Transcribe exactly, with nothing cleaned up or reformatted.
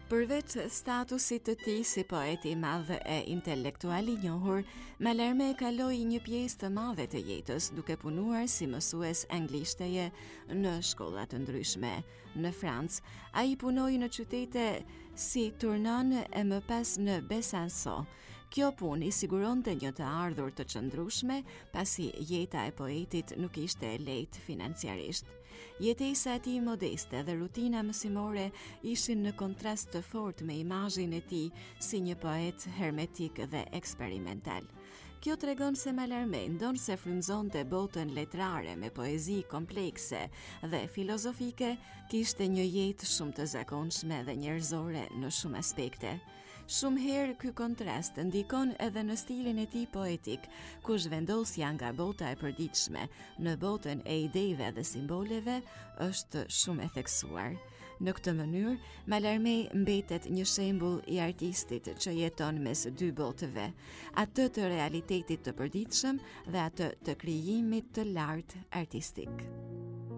Përveç statusit të tij si poet i madh e intelektual i njohur, Mallarmé kaloi një pjesë të madhe të jetës duke punuar si mësues anglishteje në shkolla të ndryshme. Në Francë, ai punoi në qytete si Tournon e më pas në Besançon. Kjo punë i siguronte një të ardhur të qëndrueshme, pasi jeta e poetit nuk ishte e lehtë financiarisht. Jetesa e tij modeste dhe rutina mësimore ishin në kontrast të fortë me imazhin e tij si një poet hermetik dhe eksperimental. Kjo tregon se Mallarmé ndonse frymëzonte botën letrare me poezi komplekse dhe filozofike, kishte një jetë shumë të zakonshme dhe njerëzore në shumë aspekte. Shumë herë ky kontrast ndikon edhe në stilin e tij poetik, ku zhvendosja nga bota e përditshme në botën e ideve dhe simboleve është shumë e theksuar. Në këtë mënyrë, Mallarmé mbetet një shembull i artistit që jeton mes dy botëve, atë të realitetit të përditshëm dhe atë të krijimit të lartë artistik.